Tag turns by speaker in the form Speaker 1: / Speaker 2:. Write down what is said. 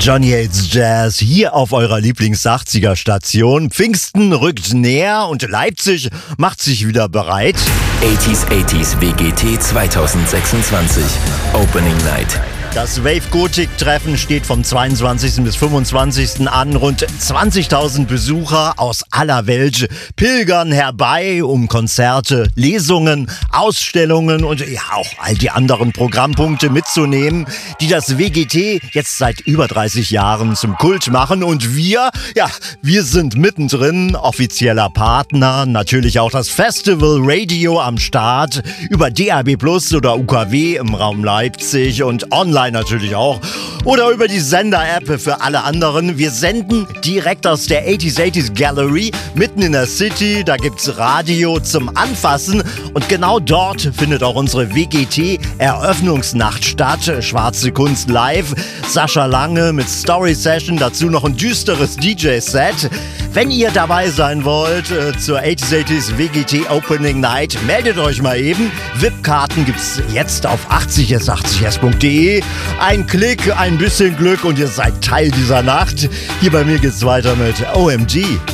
Speaker 1: Johnny Hates Jazz hier auf eurer Lieblings-80er-Station. Pfingsten rückt näher und Leipzig macht sich wieder bereit.
Speaker 2: 80s WGT 2026 Opening Night.
Speaker 1: Das Wave-Gothic-Treffen steht vom 22. bis 25. an. Rund 20.000 Besucher aus aller Welt pilgern herbei, um Konzerte, Lesungen, Ausstellungen und ja auch all die anderen Programmpunkte mitzunehmen, die das WGT jetzt seit über 30 Jahren zum Kult machen. Und wir sind mittendrin, offizieller Partner, natürlich auch das Festival Radio am Start, über DAB+ oder UKW im Raum Leipzig und online natürlich auch oder über die Sender-App für alle anderen. Wir senden direkt aus der 80s Gallery mitten in der City. Da gibt's Radio zum Anfassen und genau dort findet auch unsere WGT-Eröffnungsnacht statt. Schwarze Kunst live, Sascha Lange mit Story Session, dazu noch ein düsteres DJ-Set. Wenn ihr dabei sein wollt zur 80s WGT Opening Night, meldet euch mal eben. VIP-Karten gibt's jetzt auf 80s80s.de. Ein Klick, ein bisschen Glück und ihr seid Teil dieser Nacht. Hier bei mir geht's weiter mit OMG.